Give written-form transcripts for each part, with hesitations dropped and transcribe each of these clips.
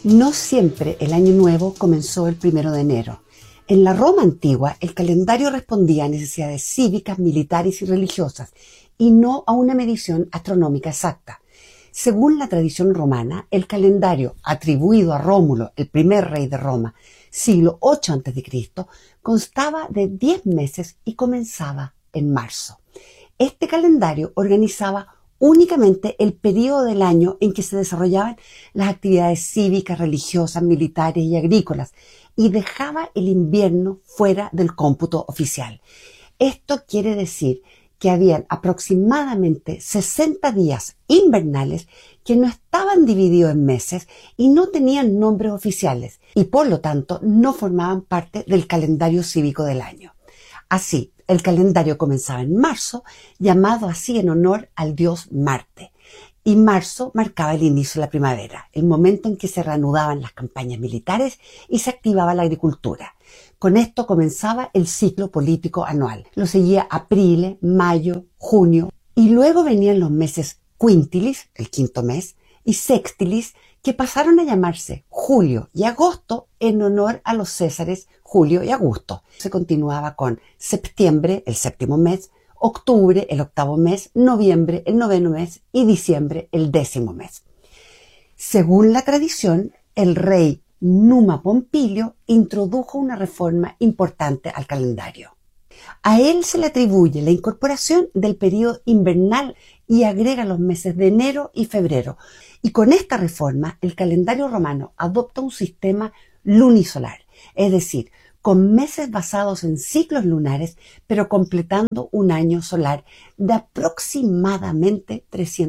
No siempre el año nuevo comenzó el 1 de enero. En la Roma antigua, el calendario respondía a necesidades cívicas, militares y religiosas, y no a una medición astronómica exacta. Según la tradición romana, el calendario atribuido a Rómulo, el primer rey de Roma, siglo VIII a.C., constaba de 10 meses y comenzaba en marzo. Este calendario organizaba únicamente el periodo del año en que se desarrollaban las actividades cívicas, religiosas, militares y agrícolas, y dejaba el invierno fuera del cómputo oficial. Esto quiere decir que habían aproximadamente 60 días invernales que no estaban divididos en meses y no tenían nombres oficiales, y por lo tanto no formaban parte del calendario cívico del año. Así, el calendario comenzaba en marzo, llamado así en honor al dios Marte, y marzo marcaba el inicio de la primavera, el momento en que se reanudaban las campañas militares y se activaba la agricultura. Con esto comenzaba el ciclo político anual. Lo seguía Aprile, Mayo, Junio, y luego venían los meses Quintilis, el quinto mes, y Sextilis, que pasaron a llamarse Julio y Agosto en honor a los césares Julio y Augusto. Se continuaba con septiembre, el séptimo mes, octubre, el octavo mes, noviembre, el noveno mes y diciembre, el 10º mes. Según la tradición, el rey Numa Pompilio introdujo una reforma importante al calendario. A él se le atribuye la incorporación del periodo invernal y agrega los meses de enero y febrero. Y con esta reforma, el calendario romano adopta un sistema lunisolar, es decir, con meses basados en ciclos lunares, pero completando un año solar de aproximadamente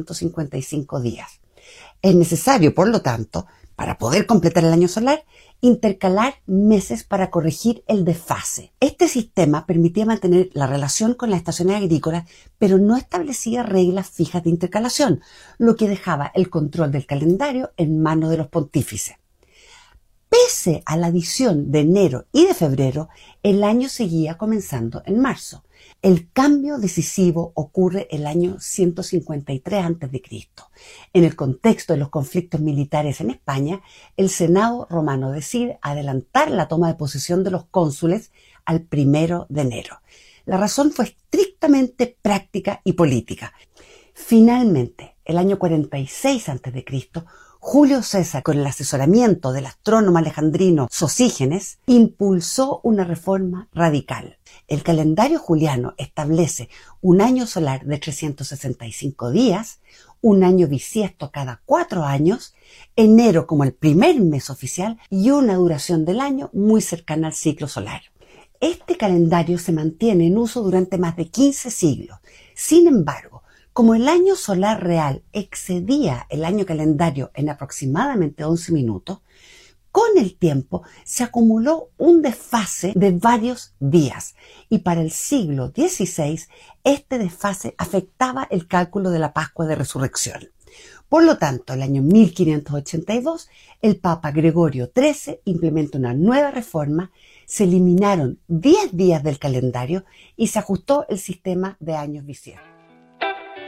355 días. Es necesario, por lo tanto, para poder completar el año solar, intercalar meses para corregir el desfase. Este sistema permitía mantener la relación con las estaciones agrícolas, pero no establecía reglas fijas de intercalación, lo que dejaba el control del calendario en manos de los pontífices. Pese a la adición de enero y de febrero, el año seguía comenzando en marzo. El cambio decisivo ocurre el año 153 a.C. En el contexto de los conflictos militares en España, el Senado romano decide adelantar la toma de posesión de los cónsules al 1 de enero. La razón fue estrictamente práctica y política. Finalmente, el año 46 a.C., Julio César, con el asesoramiento del astrónomo alejandrino Sosígenes, impulsó una reforma radical. El calendario juliano establece un año solar de 365 días, un año bisiesto cada 4 años, enero como el primer mes oficial y una duración del año muy cercana al ciclo solar. Este calendario se mantiene en uso durante más de 15 siglos. Sin embargo, como el año solar real excedía el año calendario en aproximadamente 11 minutos, con el tiempo se acumuló un desfase de varios días y para el siglo XVI este desfase afectaba el cálculo de la Pascua de Resurrección. Por lo tanto, el año 1582, el Papa Gregorio XIII implementó una nueva reforma, se eliminaron 10 días del calendario y se ajustó el sistema de años bisiestos.